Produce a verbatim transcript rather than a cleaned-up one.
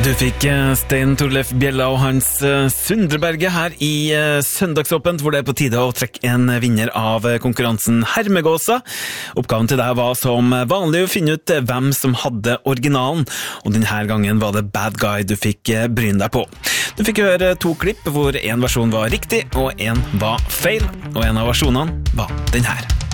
Du fikk eh, Stein Torleif Bjella og hans eh, Sundreberget her i eh, Søndagsåpent, hvor det er på tide å trekke en vinner av eh, konkurransen Hermegåsa. Oppgaven til deg var som vanlig å finne ut eh, hvem som hadde originalen, og denne gangen var det Bad Guy du fikk eh, bryne deg på. Du fikk høre to klipp hvor en versjon var riktig og en var feil, og en av versjonene var den her.